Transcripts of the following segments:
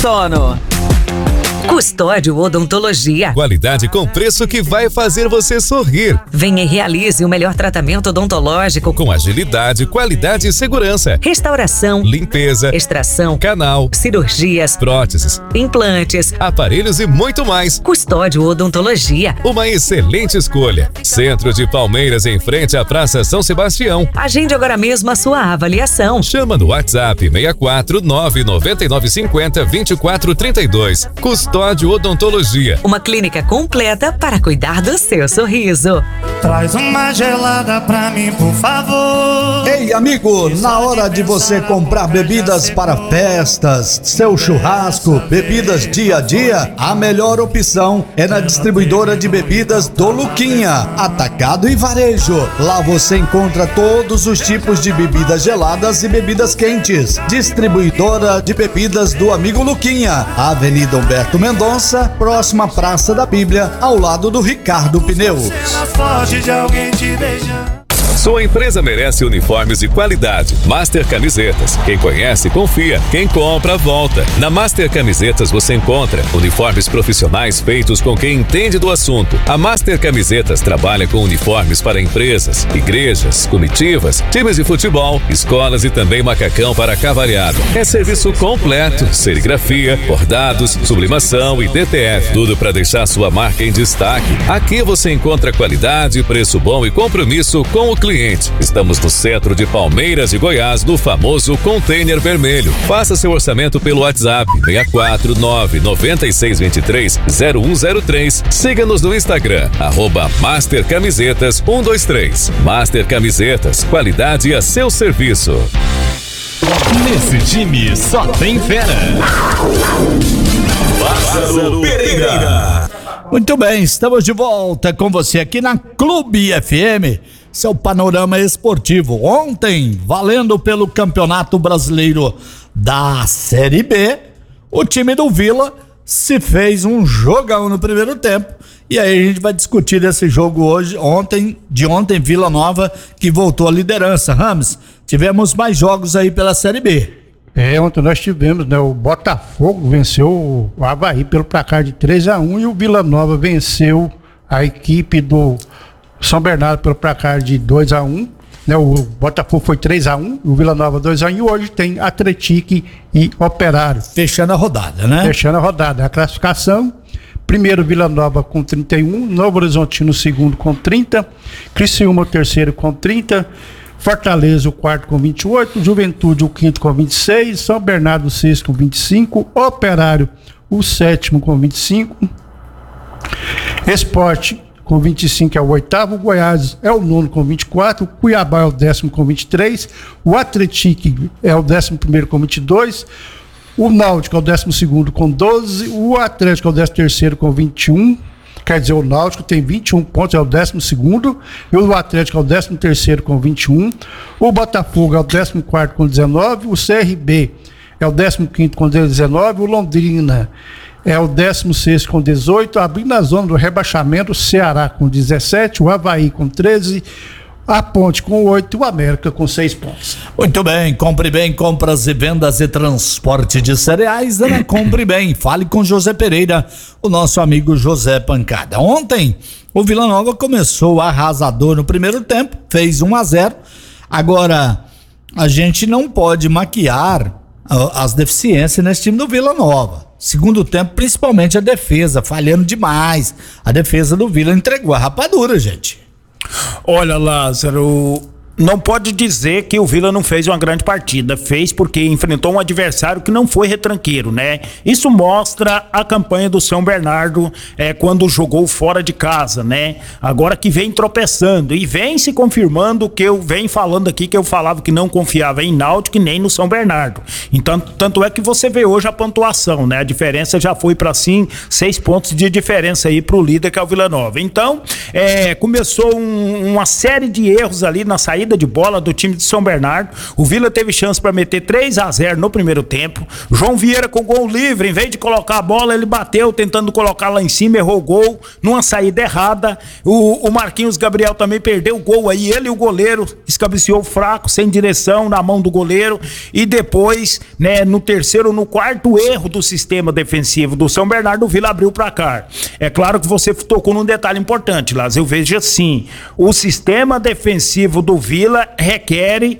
Sono. Custódio Odontologia. Qualidade com preço que vai fazer você sorrir. Venha e realize o melhor tratamento odontológico com agilidade, qualidade e segurança. Restauração, limpeza, extração, canal, cirurgias, próteses, implantes, aparelhos e muito mais. Custódio Odontologia. Uma excelente escolha. Centro de Palmeiras, em frente à Praça São Sebastião. Agende agora mesmo a sua avaliação. Chama no WhatsApp 64 99950 2432. Custódio Odontologia. Uma clínica completa para cuidar do seu sorriso. Traz uma gelada pra mim, por favor. Ei, amigo, na hora de você comprar bebidas para festas, seu churrasco, bebidas dia a dia, a melhor opção é na distribuidora de bebidas do Luquinha, atacado e varejo. Lá você encontra todos os tipos de bebidas geladas e bebidas quentes. Distribuidora de bebidas do amigo Luquinha, Avenida Humberto Mendonça, próxima Praça da Bíblia, ao lado do Ricardo Pneus. Sua empresa merece uniformes de qualidade. Master Camisetas. Quem conhece, confia. Quem compra, volta. Na Master Camisetas você encontra uniformes profissionais feitos com quem entende do assunto. A Master Camisetas trabalha com uniformes para empresas, igrejas, comitivas, times de futebol, escolas e também macacão para cavalhada. É serviço completo, serigrafia, bordados, sublimação e DTF. Tudo para deixar sua marca em destaque. Aqui você encontra qualidade, preço bom e compromisso com o cliente. Estamos no centro de Palmeiras e Goiás, no famoso Container Vermelho. Faça seu orçamento pelo WhatsApp 649-9623-0103. Siga-nos no Instagram, @MasterCamisetas123. Master Camisetas, qualidade a seu serviço. Nesse time só tem fera. Lázaro Pereira. Muito bem, estamos de volta com você aqui na Clube FM, seu panorama esportivo. Ontem, valendo pelo Campeonato Brasileiro da Série B, o time do Vila se fez um jogão no primeiro tempo. E aí a gente vai discutir esse jogo ontem, Vila Nova, que voltou à liderança. Ramos, tivemos mais jogos aí pela Série B. Ontem nós tivemos, né? O Botafogo venceu o Avaí pelo placar de 3-1 e o Vila Nova venceu a equipe do São Bernardo pelo placar de 2-1, né? O Botafogo foi 3-1, o Vila Nova 2-1 e hoje tem Atlético e Operário. Fechando a rodada, né? Fechando a rodada. A classificação: primeiro Vila Nova com 31, Novo Horizontino segundo com 30, Criciúma o terceiro com 30, Fortaleza o quarto com 28, Juventude o quinto com 26, São Bernardo o sexto com 25, Operário o sétimo com 25, Sport com 25 é o oitavo, Goiás é o nono com 24, Cuiabá é o décimo com 23, o Atlético é o 11º com 22, o Náutico é o 12º com 12, o Atlético é o 13º com 21, quer dizer, o Náutico tem 21 pontos, é o 12º, e o Atlético é o 13º com 21, o Botafogo é o 14º com 19, o CRB é o 15º com 19, o Londrina é o 16º com 18, abrindo a zona do rebaixamento, o Ceará com 17, o Avaí com 13, a Ponte com 8 e o América com 6 pontos. Muito bem, compre bem, compras e vendas e transporte de cereais, né? Compre bem, fale com José Pereira, o nosso amigo José Pancada. Ontem, o Vila Nova começou arrasador no primeiro tempo, fez 1-0, agora a gente não pode maquiar as deficiências nesse time do Vila Nova. Segundo tempo, principalmente a defesa, falhando demais. A defesa do Vila entregou a rapadura, gente. Olha, Lázaro, não pode dizer que o Vila não fez uma grande partida. Fez porque enfrentou um adversário que não foi retranqueiro, né? Isso mostra a campanha do São Bernardo quando jogou fora de casa, né? Agora que vem tropeçando e vem se confirmando o que eu venho falando aqui, que eu falava que não confiava em Náutico e nem no São Bernardo. Então, tanto é que você vê hoje a pontuação, né? A diferença já foi para 6 pontos de diferença aí pro líder, que é o Vila Nova. Então, começou uma série de erros ali na saída saída de bola do time de São Bernardo. O Vila teve chance para meter 3-0 no primeiro tempo. João Vieira com gol livre, em vez de colocar a bola, ele bateu tentando colocar lá em cima, errou o gol numa saída errada. O Marquinhos Gabriel também perdeu o gol aí, ele e o goleiro escabeceou fraco, sem direção, na mão do goleiro. E depois, né, no terceiro, no quarto erro do sistema defensivo do São Bernardo, o Vila abriu o placar. É claro que você tocou num detalhe importante, Lázaro. Eu vejo assim, o sistema defensivo do Vila requer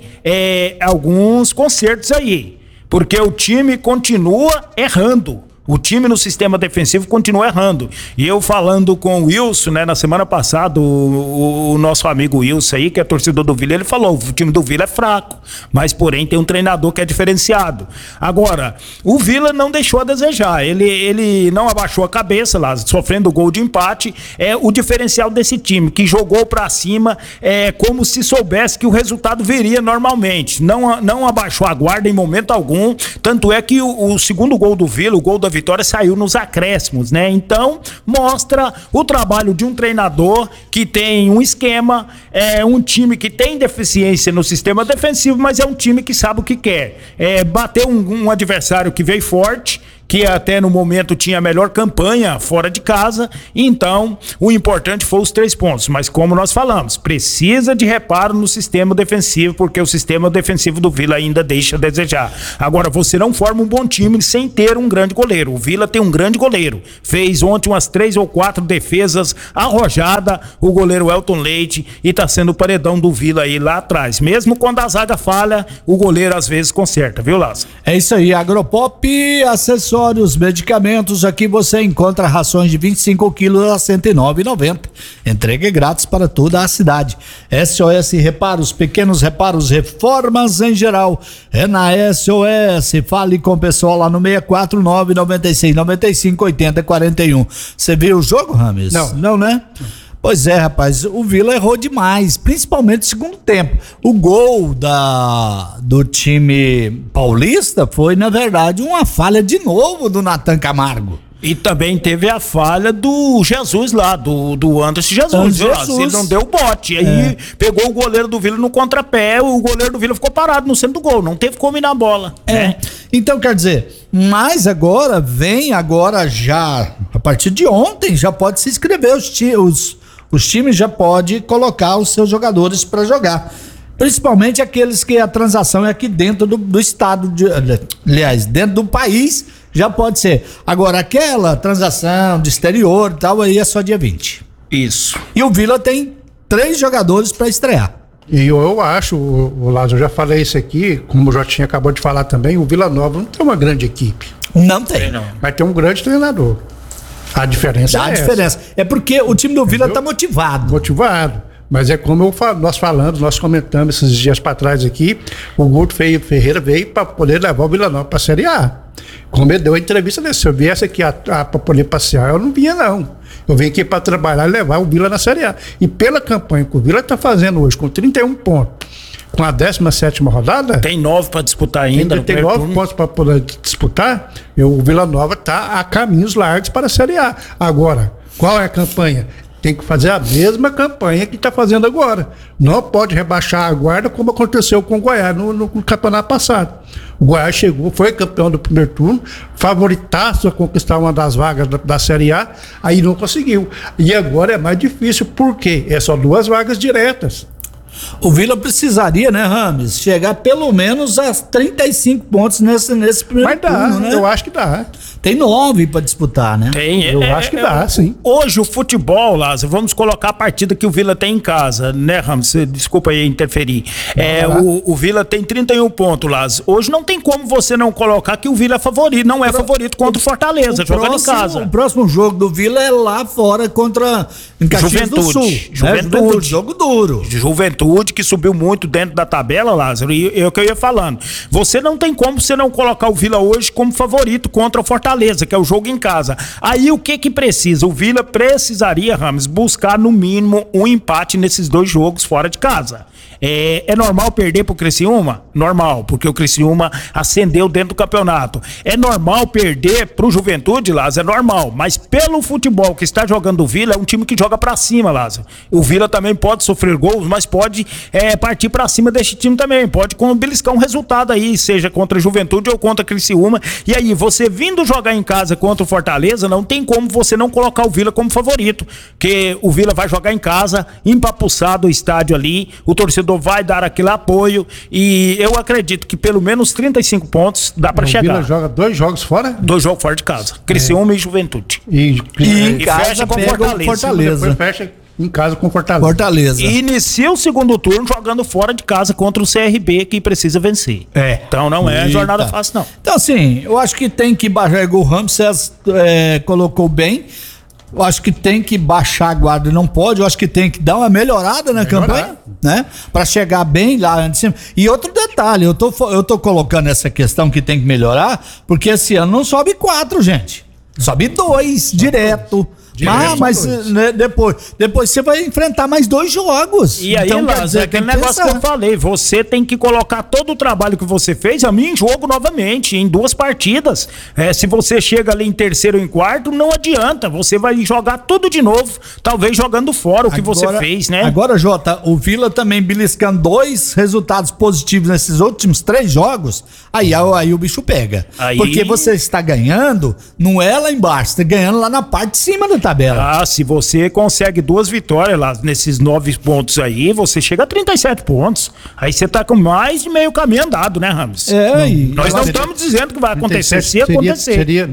alguns consertos aí, porque o time continua errando. O time no sistema defensivo continua errando. E eu falando com o Wilson, né, na semana passada, o nosso amigo Wilson aí, que é torcedor do Vila, ele falou, o time do Vila é fraco, mas porém tem um treinador que é diferenciado. Agora, o Vila não deixou a desejar, ele não abaixou a cabeça lá, sofrendo o gol de empate. É o diferencial desse time, que jogou pra cima como se soubesse que o resultado viria normalmente. Não abaixou a guarda em momento algum, tanto é que o segundo gol do Vila, o gol da vitória, saiu nos acréscimos, né? Então, mostra o trabalho de um treinador que tem um esquema, um time que tem deficiência no sistema defensivo, mas é um time que sabe o que quer. Bater um adversário que veio forte, que até no momento tinha a melhor campanha fora de casa. Então, o importante foi os 3 pontos. Mas como nós falamos, precisa de reparo no sistema defensivo, porque o sistema defensivo do Vila ainda deixa a desejar. Agora, você não forma um bom time sem ter um grande goleiro. O Vila tem um grande goleiro. Fez ontem umas 3 ou 4 defesas arrojadas, o goleiro Elton Leite, e tá sendo o paredão do Vila aí lá atrás. Mesmo quando a zaga falha, o goleiro às vezes conserta, viu, Lázaro? É isso aí, Agropop, acessórios, medicamentos. Aqui você encontra rações de 25 quilos a R$ 109,90. Entrega grátis para toda a cidade. SOS Reparos, pequenos reparos, reformas em geral. É na SOS. Fale com o pessoal lá no 649-9695-8041. Você viu o jogo, Rames? Não, né? Pois é, rapaz, o Vila errou demais, principalmente no segundo tempo. O gol do time paulista foi, na verdade, uma falha de novo do Natan Camargo. E também teve a falha do Jesus lá, do Anderson Jesus. Ele não deu bote. Aí pegou o goleiro do Vila no contrapé, o goleiro do Vila ficou parado no centro do gol, não teve como ir na bola. Né? Então, quer dizer, mas agora já, a partir de ontem, já pode se inscrever os times já podem colocar os seus jogadores para jogar. Principalmente aqueles que a transação é aqui dentro do estado, aliás, dentro do país, já pode ser. Agora, aquela transação de exterior e tal, aí é só dia 20. Isso. E o Vila tem 3 jogadores para estrear. E eu acho, o Lázaro, eu já falei isso aqui, como o Jotinha acabou de falar também, o Vila Nova não tem uma grande equipe. Não tem. Mas tem um grande treinador. A diferença é porque o time do Vila tá motivado. Mas é como nós comentamos esses dias para trás aqui, o Guto Ferreira veio para poder levar o Vila Nova para a Série A. Como ele deu a entrevista dele, se eu viesse aqui para poder passear, eu não vinha não. Eu vim aqui para trabalhar e levar o Vila na Série A. E pela campanha que o Vila está fazendo hoje, com 31 pontos, com a 17ª rodada... Tem 9 para disputar ainda. Tem 9 pontos para poder disputar. O Vila Nova está a caminhos largos para a Série A. Agora, qual é a campanha? Tem que fazer a mesma campanha que está fazendo agora. Não pode rebaixar a guarda como aconteceu com o Goiás no campeonato passado. O Goiás chegou, foi campeão do primeiro turno, favoritaço a conquistar uma das vagas da Série A, aí não conseguiu. E agora é mais difícil, porque é só 2 vagas diretas. O Vila precisaria, né, Rames, chegar pelo menos a 35 pontos nesse primeiro turno, né? Eu acho que dá. Tem 9 para disputar, né? Eu acho que dá, sim. Hoje o futebol, Lázaro, vamos colocar a partida que o Vila tem em casa, né, Rames? Desculpa aí interferir. O Vila tem 31 pontos, Lázaro. Hoje não tem como você não colocar que o Vila é favorito, não é favorito contra o Fortaleza, jogando em casa. O próximo jogo do Vila é lá fora contra Caxias do Sul. Juventude. Jogo duro. Juventude, que subiu muito dentro da tabela, Lázaro, e é o que eu ia falando. Você não tem como você não colocar o Vila hoje como favorito contra o Fortaleza, que é o jogo em casa. Aí o que precisa? O Vila precisaria, Rames, buscar no mínimo um empate nesses 2 jogos fora de casa. É normal perder pro Criciúma? Normal, porque o Criciúma ascendeu dentro do campeonato. É normal perder pro Juventude, Lázaro? É normal, mas pelo futebol que está jogando o Vila, é um time que joga pra cima, Lázaro. O Vila também pode sofrer gols, mas pode partir pra cima desse time também, pode beliscar um resultado aí, seja contra a Juventude ou contra a Criciúma. E aí, você vindo jogar em casa contra o Fortaleza, não tem como você não colocar o Vila como favorito, porque o Vila vai jogar em casa, empapuçado o estádio ali, o torcedor vai dar aquele apoio e eu acredito que pelo menos 35 pontos dá pra chegar. O Vila joga 2 jogos fora? 2 jogos fora de casa, Criciúma e Juventude. E em casa fecha com Fortaleza. Depois fecha em casa com Fortaleza. E inicia o segundo turno jogando fora de casa contra o CRB, que precisa vencer. Então não é jornada fácil, não. Então, assim, eu acho que tem que baixar. O Ramsés colocou bem. Eu acho que tem que baixar a guarda, não pode. Eu acho que tem que dar uma melhorada na campanha, né? Pra chegar bem lá antes de cima. E outro detalhe, eu tô colocando essa questão que tem que melhorar, porque esse ano não sobe 4, gente. Sobe 2 direto. Mas né, depois você vai enfrentar mais 2 jogos. E aí, então, Lázaro, aquele negócio que eu falei, você tem que colocar todo o trabalho que você fez em jogo novamente, em 2 partidas. Se você chega ali em terceiro ou em quarto, não adianta, você vai jogar tudo de novo, talvez jogando fora o que você fez, né? Agora, Jota, o Vila também beliscando 2 resultados positivos nesses últimos 3 jogos, aí o bicho pega. Porque você está ganhando, não é lá embaixo, você está ganhando lá na parte de cima da tabela. Se você consegue 2 vitórias lá nesses 9 pontos aí, você chega a 37 pontos. Aí você tá com mais de meio caminho andado, né, Ramos? Nós não estamos dizendo que vai acontecer, acontecer. Seria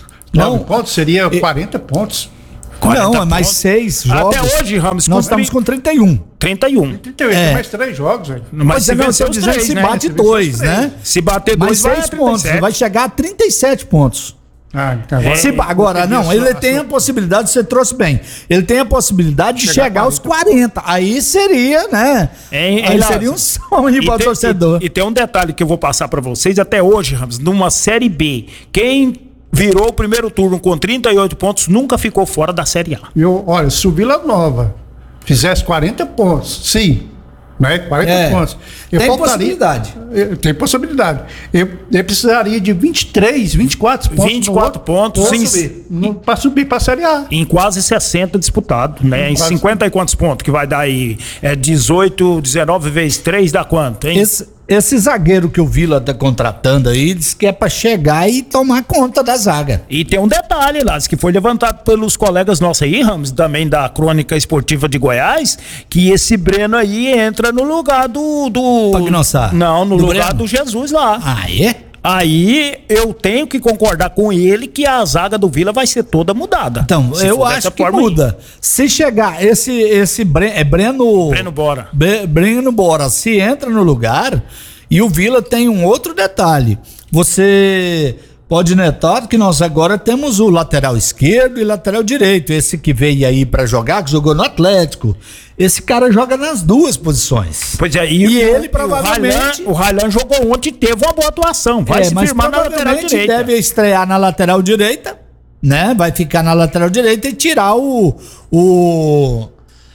9 pontos, seria 40 pontos. Não, é mais 6 jogos. Até hoje, Ramos, nós estamos com 31. 31. Tem mais 3 jogos, velho. Mas se vencer os 3, se bate 2, né? Se bater 2, vai 6 pontos. Vai chegar a 37 pontos. Agora, não, ele tem a possibilidade, você trouxe bem, ele tem a possibilidade de chegar aos 40, aí seria, né? Aí seria um sonho para o torcedor. E tem um detalhe que eu vou passar para vocês, até hoje, Ramos, numa Série B, quem virou o primeiro turno com 38 pontos nunca ficou fora da Série A. Olha, se o Vila Nova fizesse 40 pontos, sim, né? 40 pontos. Tem possibilidade. Eu precisaria de 23, 24 pontos. 24 pontos para subir para a Série A. Em quase 60 disputados, né? Em 50 e quantos pontos que vai dar aí? 18, 19 vezes 3 dá quanto, hein? Esse zagueiro que o Vila tá contratando aí, diz que é pra chegar e tomar conta da zaga. E tem um detalhe, Lázaro, que foi levantado pelos colegas nossos aí, Ramos, também da Crônica Esportiva de Goiás, que esse Breno aí entra no lugar do... Pagnossar. Não, no lugar Breno? do Jesus lá. É? Aí eu tenho que concordar com ele que a zaga do Vila vai ser toda mudada. Então, eu acho que muda. Se chegar esse Breno Bora. Breno Bora, se entra no lugar, e o Vila tem um outro detalhe. Você pode notar que nós agora temos o lateral esquerdo e lateral direito. Esse que veio aí pra jogar, que jogou no Atlético. Esse cara joga nas 2 posições. Pois é, e ele provavelmente... O Raylan jogou ontem e teve uma boa atuação. Vai se firmar na lateral direita. Deve estrear na lateral direita, né? Vai ficar na lateral direita e tirar o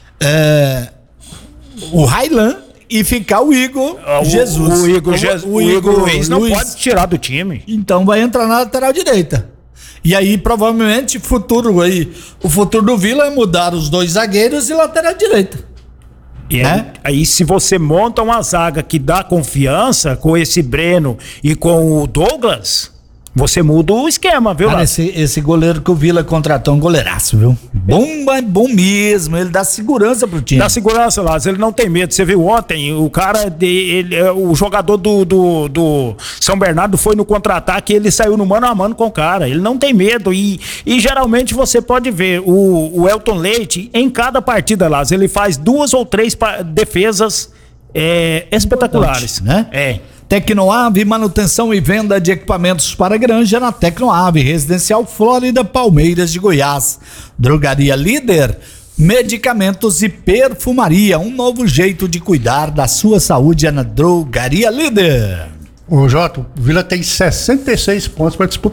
Raylan e ficar o Igor Jesus. O Igor Luiz não pode tirar do time. Então vai entrar na lateral direita. E aí, provavelmente, o futuro do Vila é mudar os 2 zagueiros e lateral direita. Aí, se você monta uma zaga que dá confiança com esse Breno e com o Douglas, você muda o esquema, viu? Cara, esse goleiro que o Vila contratou é um goleiraço, viu? Bom mesmo, ele dá segurança pro time. Dá segurança, Lázaro, ele não tem medo. Você viu ontem, o cara, o jogador do São Bernardo foi no contra-ataque e ele saiu no mano a mano com o cara. Ele não tem medo e geralmente você pode ver o Elton Leite, em cada partida, Lázaro, ele faz 2 ou 3 defesas espetaculares, né? Tecnoave, manutenção e venda de equipamentos para granja na Tecnoave, Residencial Flórida, Palmeiras de Goiás. Drogaria Líder, medicamentos e perfumaria. Um novo jeito de cuidar da sua saúde é na Drogaria Líder. Ô Jota, o Vila tem 66 pontos para disputar.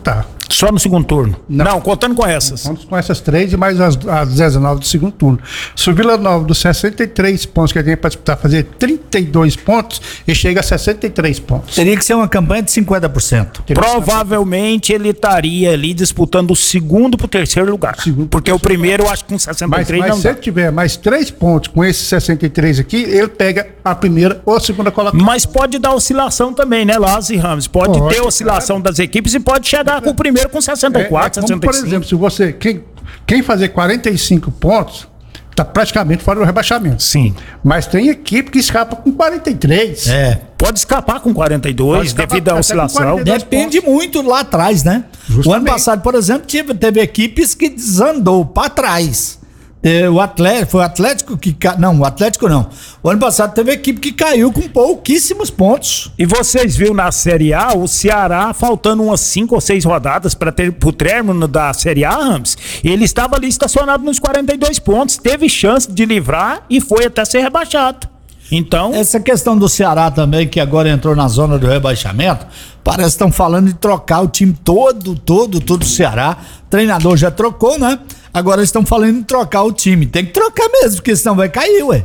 Só no segundo turno? Não, contando com essas. Com essas 3 e mais as 19 do segundo turno. Se o Vila Nova dos 63 pontos que ele tem para disputar fazer 32 pontos, ele chega a 63 pontos. Teria que ser uma campanha de 50%. Provavelmente ele estaria ali disputando o segundo pro terceiro lugar. Porque o primeiro eu acho que com 63 mas não se dá. ele tiver mais 3 pontos com esses 63 aqui, ele pega a primeira ou a segunda colocação. Mas pode dar oscilação também, né, Lázaro e Ramos? Pode ter oscilação das equipes e pode chegar com o primeiro com 64, como, 65. por exemplo, se você, quem fazer 45 pontos, tá praticamente fora do rebaixamento. Sim. Mas tem equipe que escapa com 43. Pode escapar com 42 devido à oscilação. Depende muito lá atrás, né? Justamente. O ano passado, por exemplo, teve equipes que desandou para trás. O Atlético que não, o Atlético não. O ano passado teve equipe que caiu com pouquíssimos pontos. E vocês viram na Série A, o Ceará faltando umas 5 ou 6 rodadas para ter pro término da Série A, Rams. Ele estava ali estacionado nos 42 pontos, teve chance de livrar e foi até ser rebaixado. Então, essa questão do Ceará também, que agora entrou na zona do rebaixamento, parece que estão falando de trocar o time todo do Ceará. O treinador já trocou, né? Agora estão falando em trocar o time. Tem que trocar mesmo, porque senão vai cair, ué.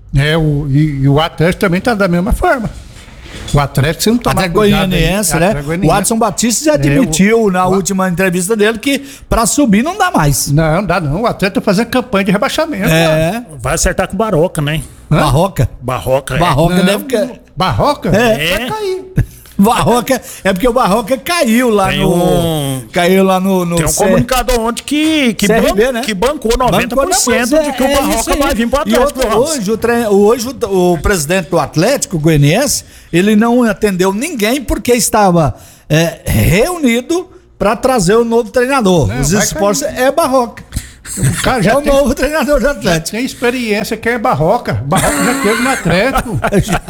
E o Atlético também tá da mesma forma. O Atlético, você não tá Atlético Goianiense, né? O Adson Batista já admitiu na última entrevista dele que pra subir não dá mais. Não dá não. O Atlético tá fazendo campanha de rebaixamento. Vai acertar com o Barroca, né? Barroca. Barroca deve ficar. Barroca? Vai cair. Barroca, é porque o Barroca caiu lá caiu lá no tem um comunicador ontem que CRB, né? bancou 90% de que o Barroca vai vir pro Atlético. Hoje o presidente do Atlético Goianiense, ele não atendeu ninguém porque estava reunido para trazer o novo treinador. Os esforços é Barroca. O cara já é o novo treinador do Atlético. Tem experiência que é Barroca. Barroca já teve no Atlético.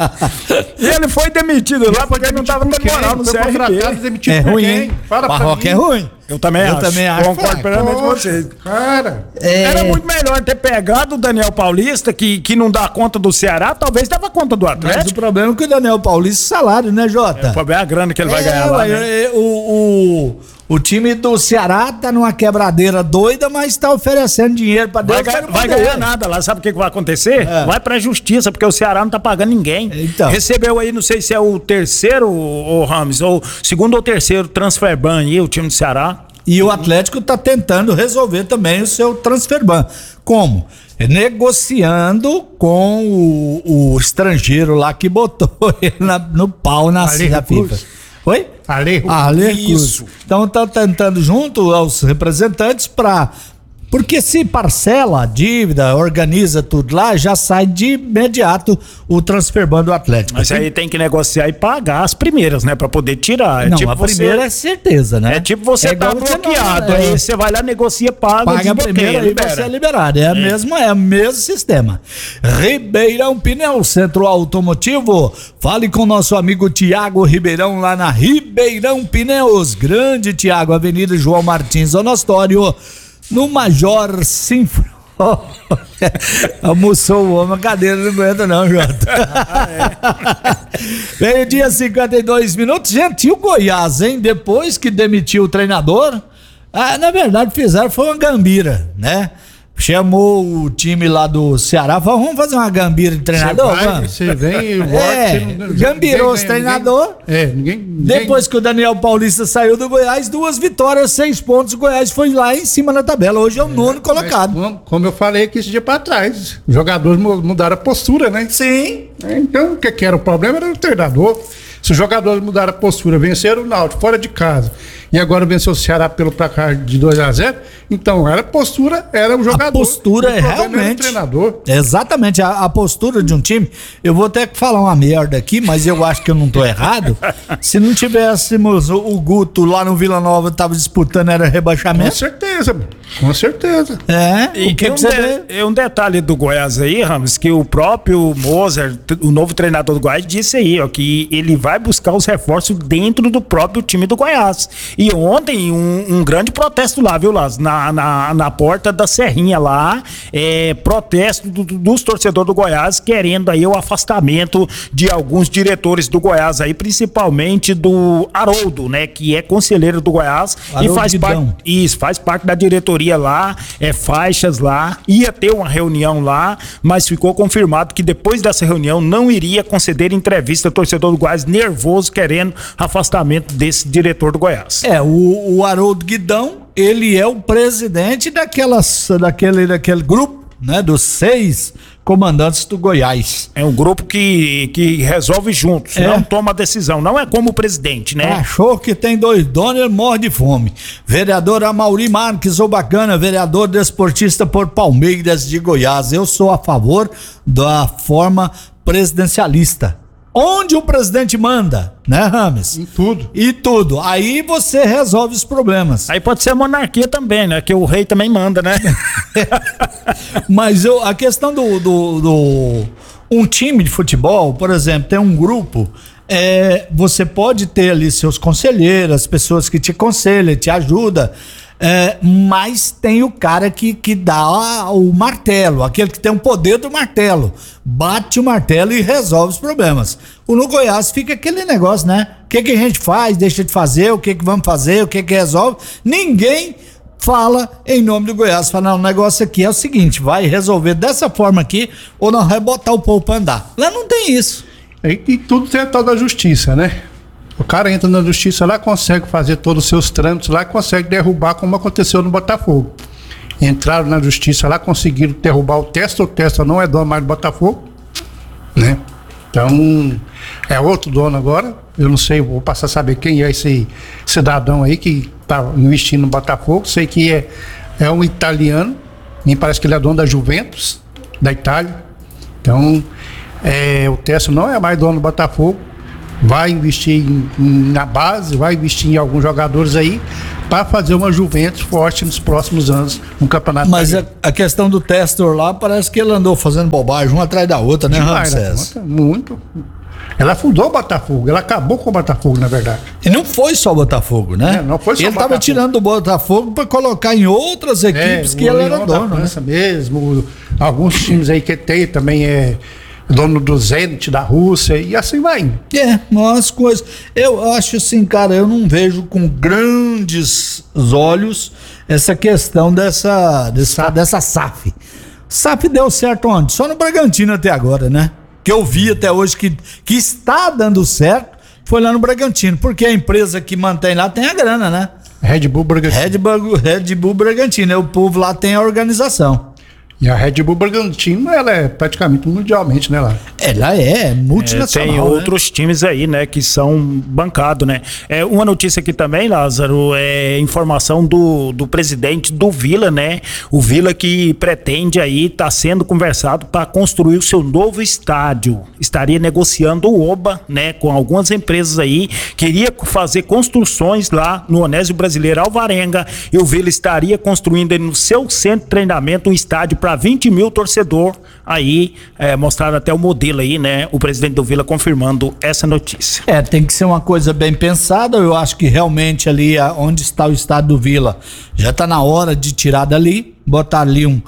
E ele foi demitido lá porque ele não estava tendo moral no CRB. É ruim, hein? Barroca é ruim. Eu também acho. Concordo plenamente com vocês. Cara, era muito melhor ter pegado o Daniel Paulista, que não dá conta do Ceará, talvez dava conta do Atlético. Mas o problema é que o Daniel Paulista é salário, né, Jota? O problema é a grana que ele vai ganhar lá, né? O time do Ceará tá numa quebradeira doida, mas tá oferecendo dinheiro pra Deus. Vai ganhar nada lá. Sabe o que vai acontecer? Vai pra justiça, porque o Ceará não tá pagando ninguém. Então. Recebeu aí, não sei se é o terceiro, o Ramos, ou segundo ou terceiro transfer ban aí, o time do Ceará. E o Atlético tá tentando resolver também o seu transfer ban. Como? Negociando com o estrangeiro lá que botou ele no pau na FIFA. Oi? Ale Cruz. Então tá tentando junto aos representantes porque se parcela a dívida, organiza tudo lá, já sai de imediato o transfer ban do Atlético. Mas aí tem que negociar e pagar as primeiras, né? Pra poder tirar. Não, a primeira é certeza, né? É tipo você tá bloqueado, aí você vai lá, negocia, paga a primeira e você é liberado. É o mesmo sistema. Ribeirão Pneu, Centro Automotivo. Fale com nosso amigo Tiago Ribeirão lá na Ribeirão Pneus. Grande Tiago, Avenida João Martins Onastório. No Major Sinfro. Almoçou o homem, a cadeira não aguenta não, Jota. Meio-dia, 52 minutos. Gente, e o Goiás, hein? Depois que demitiu o treinador, na verdade foi uma gambira, né? Chamou o time lá do Ceará, falou, vamos fazer uma gambira de treinador? Você vem gambirou os treinador. Depois que o Daniel Paulista saiu do Goiás, 2 vitórias, 6 pontos, o Goiás foi lá em cima na tabela, hoje é o 9º colocado. Como eu falei aqui esse dia pra trás, os jogadores mudaram a postura, né? Sim. Então, o que era o problema era o treinador. Se os jogadores mudaram a postura, venceram o Náutico fora de casa e agora venceu o Ceará pelo placar de 2-0, então era a postura, era o jogador. A postura é realmente era o treinador. Exatamente, a postura de um time. Eu vou até falar uma merda aqui, mas eu acho que eu não tô errado. Se não tivéssemos o Guto lá no Vila Nova, tava disputando, era rebaixamento. Com certeza. Com certeza. E um detalhe do Goiás aí, Ramos, que o próprio Mozart, o novo treinador do Goiás, disse aí, ó, que ele vai buscar os reforços dentro do próprio time do Goiás. E ontem, um grande protesto lá, viu, Lázaro? Na porta da Serrinha lá, protesto dos torcedores do Goiás, querendo aí o afastamento de alguns diretores do Goiás aí, principalmente do Haroldo, né, que é conselheiro do Goiás e faz parte da diretoria lá, faixas lá, ia ter uma reunião lá, mas ficou confirmado que depois dessa reunião não iria conceder entrevista ao torcedor do Goiás, nervoso, querendo afastamento desse diretor do Goiás. O Haroldo Guidão, ele é o presidente daquele grupo, né, dos 6 comandantes do Goiás. É um grupo que resolve juntos, não toma decisão, não é como o presidente, né? Achou que tem 2 donos, ele morre de fome. Vereador Amaury Marques, ô bacana, vereador desportista por Palmeiras de Goiás. Eu sou a favor da forma presidencialista. Onde o presidente manda, né, Rames? Em tudo. E tudo. Aí você resolve os problemas. Aí pode ser a monarquia também, né? Que o rei também manda, né? Mas a questão um time de futebol, por exemplo, tem um grupo, você pode ter ali seus conselheiros, as pessoas que te aconselham, te ajudam, mas tem o cara que dá o martelo, aquele que tem o poder do martelo, bate o martelo e resolve os problemas. No Goiás fica aquele negócio, né? O que a gente faz, deixa de fazer, o que vamos fazer, o que resolve, ninguém fala em nome do Goiás, fala, não, o negócio aqui é o seguinte, vai resolver dessa forma aqui, ou não vai botar o povo pra andar. Lá não tem isso. E tudo tem a tal da justiça, né? O cara entra na justiça lá, consegue fazer todos os seus trâmites lá, consegue derrubar, como aconteceu no Botafogo. Entraram na justiça lá, conseguiram derrubar o Testa não é dono mais do Botafogo, né? Então, é outro dono agora, eu não sei, vou passar a saber quem é esse cidadão aí que tá investindo no Botafogo, sei que é um italiano, me parece que ele é dono da Juventus, da Itália. Então, o Testa não é mais dono do Botafogo, vai investir na base, vai investir em alguns jogadores aí para fazer uma Juventus forte nos próximos anos no Campeonato Brasileiro. Mas a questão do Testor lá, parece que ele andou fazendo bobagem uma atrás da outra, né, Ramsés? Muito. Ela fundou o Botafogo, ela acabou com o Botafogo, na verdade. E não foi só o Botafogo, né? Não foi só ele estava tirando do Botafogo para colocar em outras equipes que ele era dono, né? Mesmo, alguns times aí que tem também dono do Zenit da Rússia e assim vai. Umas coisas. Eu acho assim, cara, eu não vejo com grandes olhos essa questão dessa SAF. SAF deu certo onde? Só no Bragantino até agora, né? Que eu vi até hoje que está dando certo, foi lá no Bragantino, porque a empresa que mantém lá tem a grana, né? Red Bull Bragantino. Red Bull Bragantino, o povo lá tem a organização. E a Red Bull Bragantino, ela é praticamente mundialmente, né, lá? Ela é multinacional. Tem outros times aí, né, que são bancados, né? Uma notícia aqui também, Lázaro, informação do presidente do Vila, né? O Vila que pretende aí, tá sendo conversado para construir o seu novo estádio. Estaria negociando o OBA, né, com algumas empresas aí, queria fazer construções lá no Onésio Brasileiro Alvarenga, e o Vila estaria construindo no seu centro de treinamento um estádio para 20 mil torcedor aí, mostraram até o modelo aí, né? O presidente do Vila confirmando essa notícia. Tem que ser uma coisa bem pensada. Eu acho que realmente ali onde está o estádio do Vila já está na hora de tirar dali, botar ali um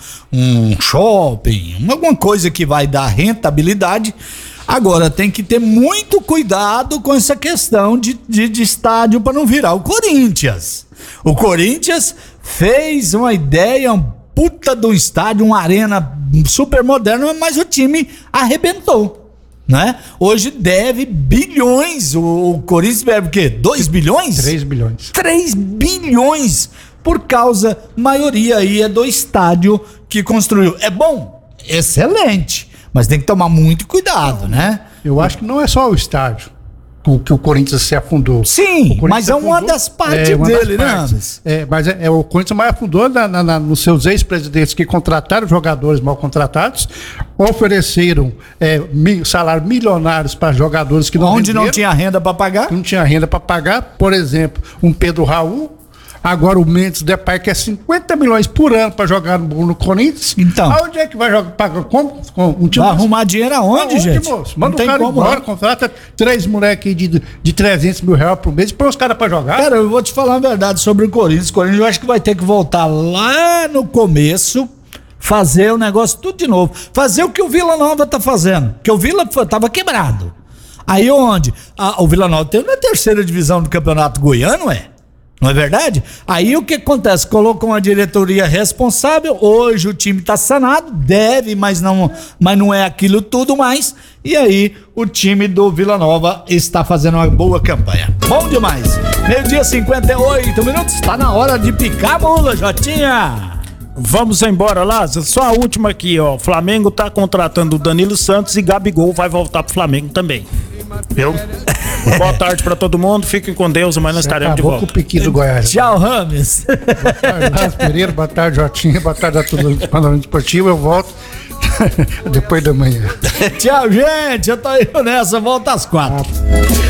shopping, alguma coisa que vai dar rentabilidade. Agora tem que ter muito cuidado com essa questão de estádio para não virar o Corinthians. O Corinthians fez uma ideia, puta de um estádio, uma arena super moderna, mas o time arrebentou, né? Hoje deve bilhões, o Corinthians deve o quê? 2 bilhões? 3 bilhões. 3 bilhões, por causa, maioria aí é do estádio que construiu. É bom? Excelente, mas tem que tomar muito cuidado, né? Eu acho que não é só o estádio que o Corinthians se afundou. Sim, mas é uma das partes dele, né? Mas o Corinthians mais afundou nos seus ex-presidentes que contrataram jogadores mal contratados, ofereceram salários milionários para jogadores que não onde não tinha renda para pagar? Não tinha renda para pagar, por exemplo, um Pedro Raul. Agora o Mendes Depay quer 50 milhões por ano pra jogar no Corinthians. Então. Aonde é que vai jogar? Paga como? Um time Vai arrumar dinheiro aonde, gente? Moço? Não Manda tem o cara como, embora, não. contrata 3 moleques de 300 mil reais por mês e põe os caras pra jogar. Cara, eu vou te falar a verdade sobre o Corinthians. O Corinthians eu acho que vai ter que voltar lá no começo, fazer o negócio tudo de novo. Fazer o que o Vila Nova tá fazendo. Porque o Vila tava quebrado. Aí onde? O Vila Nova tem na 3ª divisão do Campeonato Goiano, não é verdade? Aí o que acontece? Colocou uma diretoria responsável, hoje o time tá sanado, deve, mas não é aquilo tudo mais, e aí o time do Vila Nova está fazendo uma boa campanha. Bom demais! 12:58, tá na hora de picar a mula, Jotinha! Vamos embora, Lázaro. Só a última aqui, ó. O Flamengo tá contratando o Danilo Santos e Gabigol vai voltar pro Flamengo também. Viu? Boa tarde pra todo mundo. Fiquem com Deus, amanhã nós estaremos de volta. Acabou com o piqui do Goiás. Tchau, Rames. Boa tarde, Lázaro Pereira. Boa tarde, Jotinha. Boa tarde a todos do Panorama Esportivo. Eu volto depois da manhã. Tchau, gente. Eu tô indo nessa. Volta às 4.